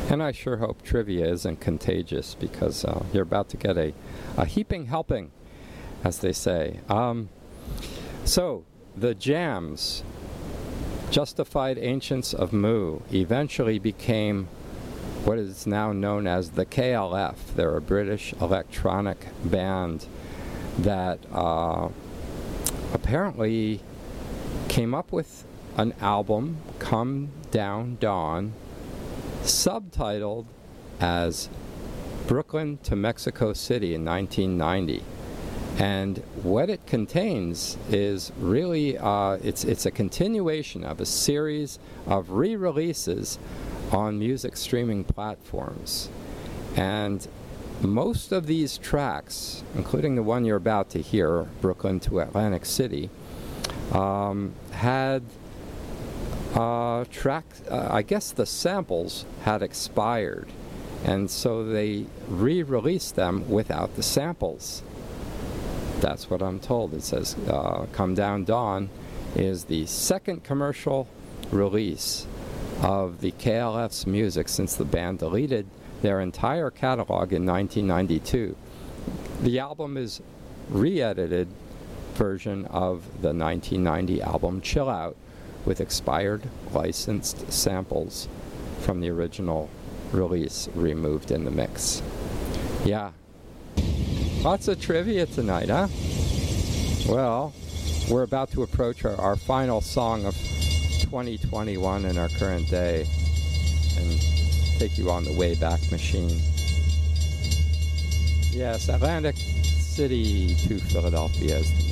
And I sure hope trivia isn't contagious, because you're about to get a heaping helping, as they say. So, the Jams, Justified Ancients of Mu, eventually became what is now known as the KLF. They're a British electronic band that apparently came up with an album, Come Down Dawn, subtitled as Brooklyn to Mexico City in 1990. And what it contains is really, it's a continuation of a series of re-releases on music streaming platforms. And most of these tracks, including the one you're about to hear, Brooklyn to Atlantic City, had tracks, I guess the samples had expired, and so they re-released them without the samples. That's what I'm told. It says Come Down Dawn is the second commercial release of the KLF's music since the band deleted their entire catalog in 1992. The album is re-edited version of the 1990 album Chill Out, with expired licensed samples from the original release removed in the mix. Yeah. Lots of trivia tonight, huh? Well, we're about to approach our final song of 2021 in our current day and take you on the Wayback Machine. Yes, Atlantic City to Philadelphia is